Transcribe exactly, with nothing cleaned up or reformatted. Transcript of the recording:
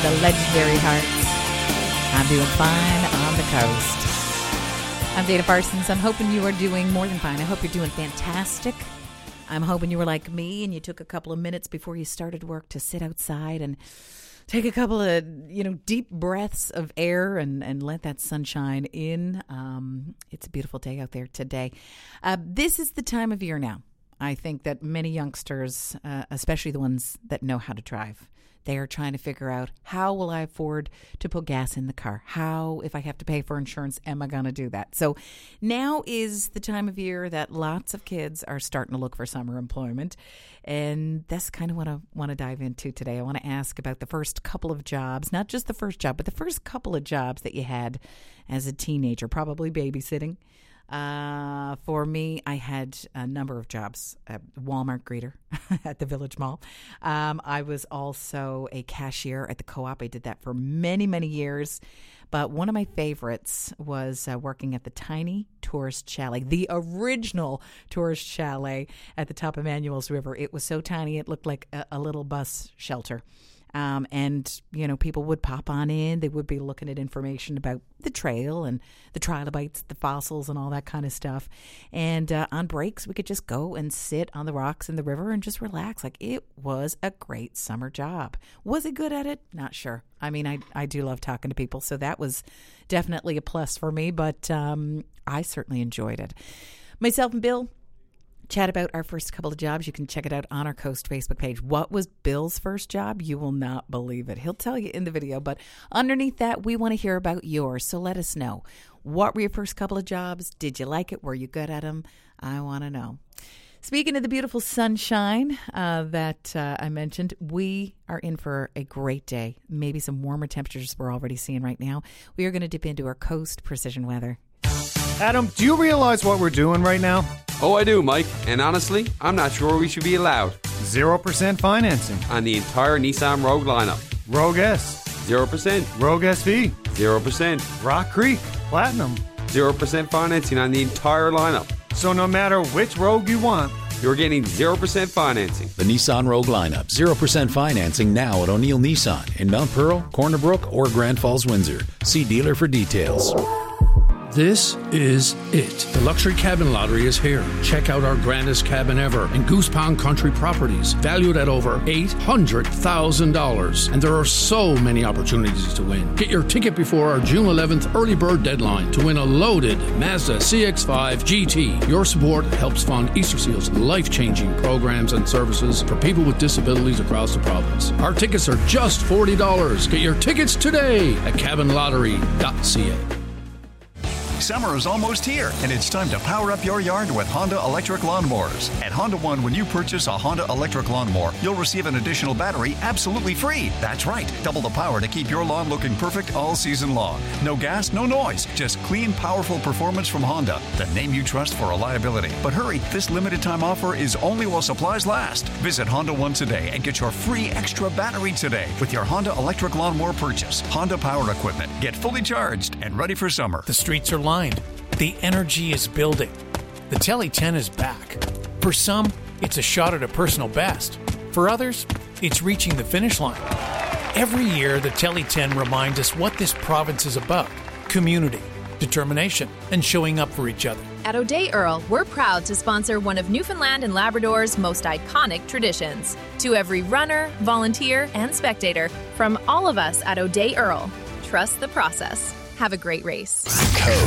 the Legendary Hearts. I'm doing fine on the coast. I'm Dana Parsons. I'm hoping you are doing more than fine. I hope you're doing fantastic. I'm hoping you were like me and you took a couple of minutes before you started work to sit outside and take a couple of, you know, deep breaths of air and, and let that sunshine in. Um, it's a beautiful day out there today. Uh, this is the time of year now. I think that many youngsters, uh, especially the ones that know how to drive, they are trying to figure out, how will I afford to put gas in the car? How, if I have to pay for insurance, am I going to do that? So now is the time of year that lots of kids are starting to look for summer employment. And that's kind of what I want to dive into today. I want to ask about the first couple of jobs, not just the first job, but the first couple of jobs that you had as a teenager, probably babysitting. Uh, for me, I had a number of jobs. A Walmart greeter at the Village Mall. Um, I was also a cashier at the Co-op. I did that for many, many years. But one of my favorites was uh, working at the Tiny Tourist Chalet, the original tourist chalet at the top of Manuel's River. It was so tiny, it looked like a, a little bus shelter. Um, and, you know, people would pop on in. They would be looking at information about the trail and the trilobites, the fossils and all that kind of stuff. And uh, on breaks, we could just go and sit on the rocks in the river and just relax. Like, it was a great summer job. Was it good at it? Not sure. I mean, I, I do love talking to people, so that was definitely a plus for me. But um, I certainly enjoyed it. Myself and Bill chat about our first couple of jobs. You can check it out on our Coast Facebook page. What was Bill's first job? You will not believe it. He'll tell you in the video, but underneath that, we want to hear about yours. So let us know. What were your first couple of jobs? Did you like it? Were you good at them? I want to know. Speaking of the beautiful sunshine uh, that uh, I mentioned, we are in for a great day. Maybe some warmer temperatures we're already seeing right now. We are going to dip into our Coast Precision Weather. Adam, do you realize what we're doing right now? Oh, I do, Mike. And honestly, I'm not sure we should be allowed. zero percent financing. On the entire Nissan Rogue lineup. Rogue S. zero percent. Rogue S V. zero percent. Rock Creek. Platinum. zero percent financing on the entire lineup. So no matter which Rogue you want, you're getting zero percent financing. The Nissan Rogue lineup. zero percent financing now at O'Neill Nissan in Mount Pearl, Corner Brook, or Grand Falls, Windsor. See dealer for details. This is it. The Luxury Cabin Lottery is here. Check out our grandest cabin ever in Goose Pond Country Properties, valued at over eight hundred thousand dollars. And there are so many opportunities to win. Get your ticket before our June eleventh early bird deadline to win a loaded Mazda C X five G T. Your support helps fund Easter Seal's life-changing programs and services for people with disabilities across the province. Our tickets are just forty dollars. Get your tickets today at cabin lottery dot c a. Summer is almost here, and it's time to power up your yard with Honda electric lawnmowers. At Honda One, when you purchase a Honda electric lawnmower, you'll receive an additional battery absolutely free. That's right, double the power to keep your lawn looking perfect all season long. No gas, no noise, just clean, powerful performance from Honda, the name you trust for reliability. But hurry, this limited time offer is only while supplies last. Visit Honda One today and get your free extra battery today with your Honda electric lawnmower purchase. Honda power equipment. Get fully charged and ready for summer. The streets are lined. The energy is building. The Tele ten is back. For some, it's a shot at a personal best. For others, it's reaching the finish line. Every year, the Tele ten reminds us what this province is about: community, determination, and showing up for each other. At O'Day Earl, we're proud to sponsor one of Newfoundland and Labrador's most iconic traditions. To every runner, volunteer, and spectator, from all of us at O'Day Earl, trust the process. Have a great race.